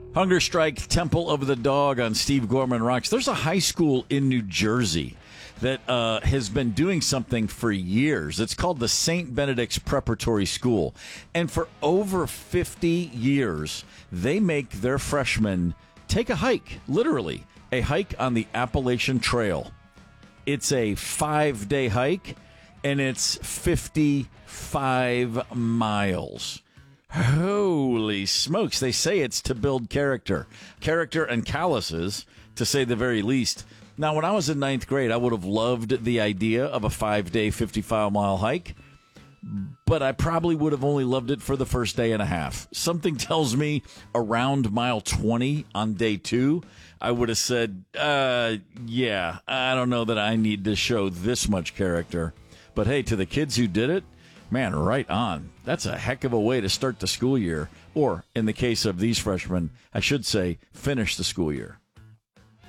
Hunger Strike Temple of the Dog on Steve Gorman Rocks. There's a high school in New Jersey that has been doing something for years. It's called the St. Benedict's Preparatory School. And for over 50 years, they make their freshmen take a hike, literally, a hike on the Appalachian Trail. It's a 5-day hike, and it's 55 miles. Holy smokes. They say it's to build character and calluses, to say the very least. Now, when I was in ninth grade, I would have loved the idea of a 5-day, 55-mile hike, but I probably would have only loved it for the first day and a half. Something tells me around mile 20 on day 2, I would have said, yeah, I don't know that I need to show this much character. But hey, to the kids who did it, man, right on. That's a heck of a way to start the school year. Or, in the case of these freshmen, I should say, finish the school year.